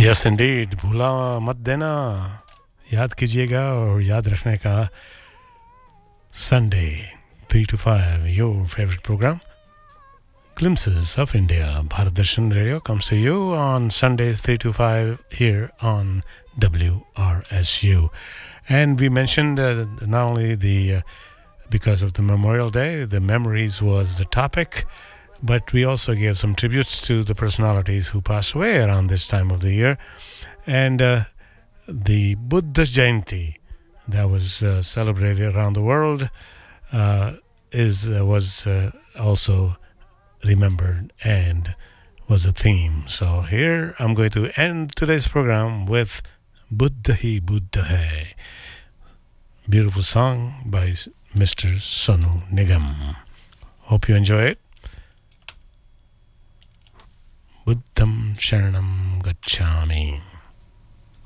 Yes Indeed भूला मत देना याद कीजिएगा और याद रखने का Sunday 3 to 5 your favorite program Glimpses of India Bharat Darshan Radio comes to you on Sundays 3 to 5 here on WRSU and we mentioned not only the because of the Memorial Day the memories was the topic but we also gave some tributes to the personalities who passed away around this time of the year. And the Buddha Jayanti that was celebrated around the world was also remembered and was a theme. So here I'm going to end today's program with Buddha Hi Buddha Hai. Beautiful song by Mr. Sonu Nigam. Hope you enjoy it. Buddham Sharanam Gacchami.